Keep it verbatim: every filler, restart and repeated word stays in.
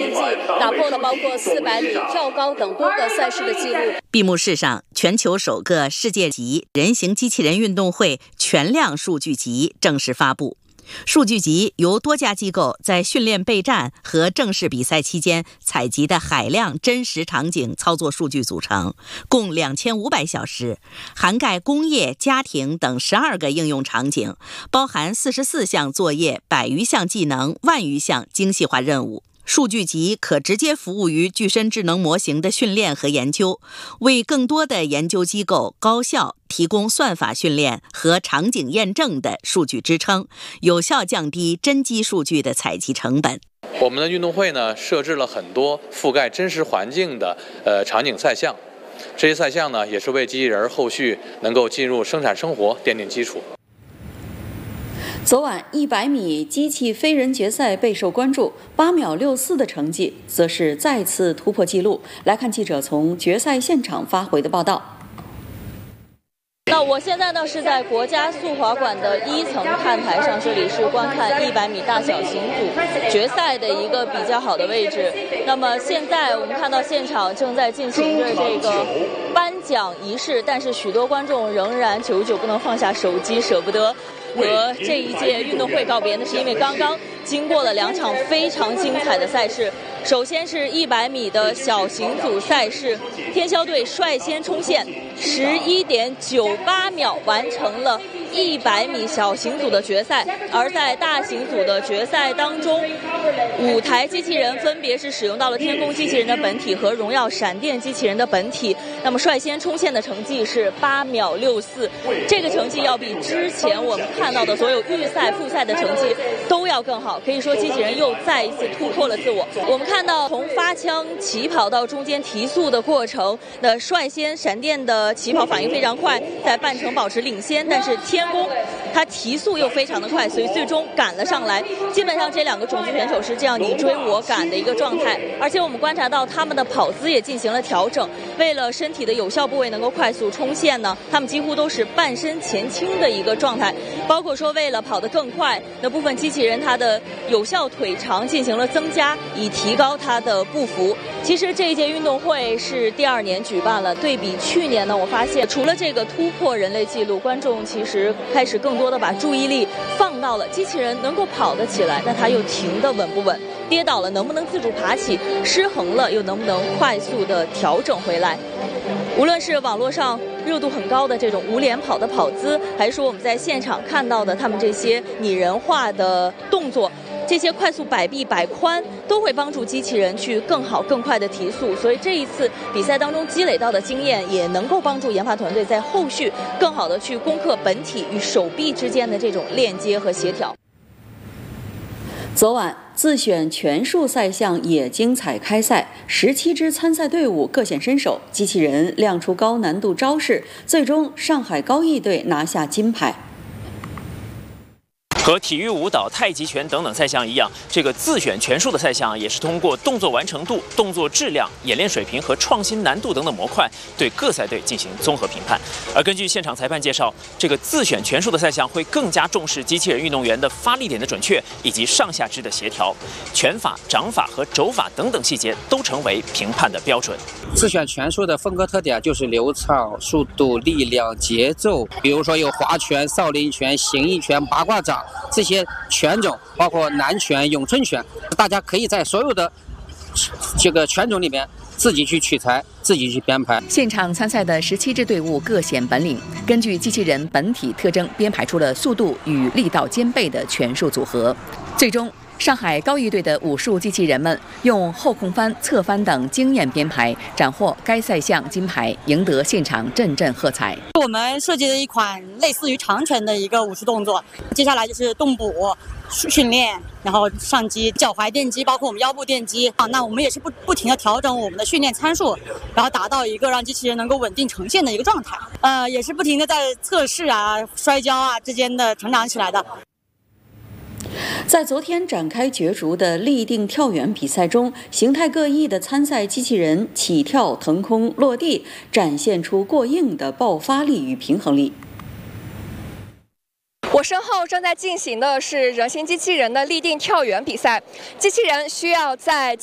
新纪，打破了包括四百米、跳高等多个赛事的纪录。 闭幕式上，全球首个世界级人形机器人运动会全量数据集正式发布。数据集由多家机构在训练备战和正式比赛期间采集的海量真实场景操作数据组成，共两千五百小时，涵盖工业、家庭等十二个应用场景，包含四十四项作业、百余项技能、万余项精细化任务。数据集可直接服务于具身智能模型的训练和研究，为更多的研究机构、高校提供算法训练和场景验证的数据支撑，有效降低真机数据的采集成本。 我们的运动会呢，设置了很多覆盖真实环境的呃场景赛项，这些赛项呢，也是为机器人后续能够进入生产生活奠定基础。 昨晚一百米机器飞人决赛备受关注，八秒六四的成绩则是再次突破纪录。来看记者从决赛现场发回的报道。 那我现在呢是在国家速滑馆的一层看台上，这里是观看一百米大小型组决赛的一个比较好的位置。那么现在我们看到现场正在进行着这个颁奖仪式，但是许多观众仍然久久不能放下手机，舍不得和这一届运动会告别，那是因为刚刚经过了两场非常精彩的赛事。首先是一百米的小型组赛事，天霄队率先冲线，十一点九八秒完成了一百米小型组的决赛。而在大型组的决赛当中，五台机器人分别是使用到了天宫机器人的本体和荣耀闪电机器人的本体。那么率先冲线的成绩是八秒六四，这个成绩要比之前我们看到的所有预赛、复赛的成绩都要更好。可以说机器人又再一次突破了自我。我们看到从发枪起跑到中间提速的过程，那率先闪电的起跑反应非常快，在半程保持领先，但是天宫它提速又非常的快，所以最终赶了上来。基本上这两个种子选手是这样你追我赶的一个状态，而且我们观察到他们的跑姿也进行了调整，为了身体的有效部位能够快速冲线呢，他们几乎都是半身前倾的一个状态，包括说为了跑得更快，那部分机器人它的有效腿长进行了增加，以提高它的步幅。其实这一届运动会是第二年举办了，对比去年呢，我发现除了这个突破人类纪录，观众其实开始更多的把注意力放到了机器人能够跑得起来，那它又停得稳不稳，跌倒了能不能自主爬起，失衡了又能不能快速的调整回来。无论是网络上热度很高的这种无脸跑的跑姿，还是说我们在现场看到的他们这些拟人化的动作，这些快速摆臂摆髋都会帮助机器人去更好更快的提速，所以这一次比赛当中积累到的经验也能够帮助研发团队在后续更好的去攻克本体与手臂之间的这种链接和协调。 昨晚自选拳术赛项也精彩开赛，十七支参赛队伍各显身手，机器人亮出高难度招式，最终上海高艺队拿下金牌。 和体育舞蹈、太极拳等等赛项一样，这个自选拳术的赛项也是通过动作完成度、动作质量、演练水平和创新难度等等模块，对各赛队进行综合评判。而根据现场裁判介绍，这个自选拳术的赛项会更加重视机器人运动员的发力点的准确以及上下肢的协调，拳法、掌法和肘法等等细节都成为评判的标准。 自选拳术的风格特点就是流畅、速度、力量、节奏，比如说有划拳、少林拳、形意拳、八卦掌。这些拳种包括南拳、咏春拳，大家可以在所有的这个拳种里面自己去取材，自己去编排。 现场参赛的十七支队伍各显本领，根据机器人本体特征编排出了速度与力道兼备的拳术组合。最终，上海高艺队的武术机器人们用后空翻、侧翻等经验编排，斩获该赛项金牌，赢得现场阵阵喝彩。 我们设计了一款类似于长拳的一个武术动作，接下来就是动捕训练，然后上肌、脚踝电击，包括我们腰部电击啊。那我们也是不不停的调整我们的训练参数，然后达到一个让机器人能够稳定呈现的一个状态。呃，也是不停的在测试啊、摔跤啊之间的成长起来的。 在昨天展开角逐的立定跳远比赛中，形态各异的参赛机器人起跳、腾空、落地，展现出过硬的爆发力与平衡力。 我身后正在进行的是人形机器人的立定跳远比赛，机器人需要在